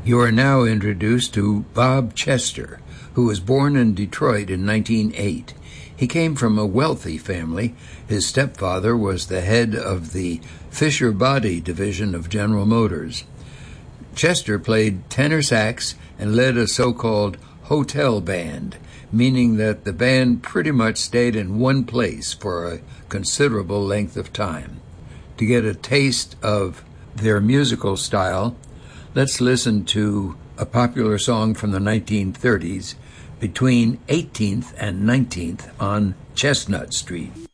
You are now introduced to Bob Chester, who was born in Detroit in 1908. He came from a wealthy family. His stepfather was the head of the Fisher Body division of General Motors. Chester played tenor sax and led a so-called hotel band, meaning that the band pretty much stayed in one place for a considerable length of time. To get a taste of their musical style, let's listen to a popular song from the 1930s, Between 18th and 19th on Chestnut Street.